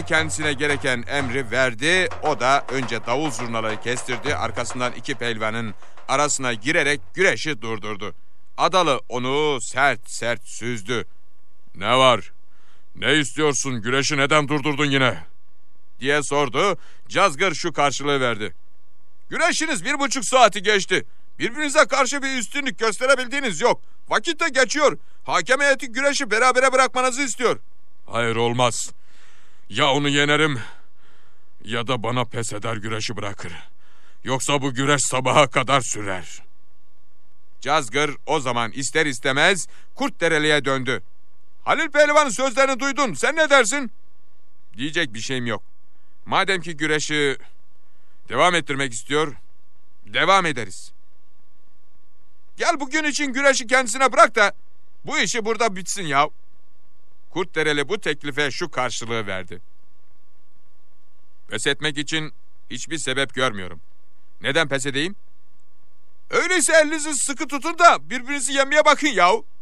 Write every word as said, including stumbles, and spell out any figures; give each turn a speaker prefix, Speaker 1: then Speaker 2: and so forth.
Speaker 1: kendisine gereken emri verdi. O da önce davul zurnaları kestirdi. Arkasından iki pehlivanın arasına girerek güreşi durdurdu. Adalı onu sert sert süzdü. "Ne var? Ne istiyorsun? Güreşi neden durdurdun yine?" diye sordu. Cazgır şu karşılığı verdi: "Güreşiniz bir buçuk saati geçti. Birbirinize karşı bir üstünlük gösterebildiğiniz yok. Vakit de geçiyor. Hakem heyeti güreşi berabere bırakmanızı istiyor." "Hayır, olmaz. Ya onu yenerim ya da bana pes eder güreşi bırakır. Yoksa bu güreş sabaha kadar sürer." Cazgır o zaman ister istemez Kurtdereli'ye döndü. "Halil Pehlivan'ın sözlerini duydun. Sen ne dersin?" "Diyecek bir şeyim yok. Madem ki güreşi devam ettirmek istiyor, devam ederiz. Gel bugün için güreşi kendisine bırak da bu işi burada bitsin ya." Kurtdereli bu teklife şu karşılığı verdi: "Pes etmek için hiçbir sebep görmüyorum. Neden pes edeyim? Öyleyse elinizi sıkı tutun da birbirinizi yenmeye bakın yahu."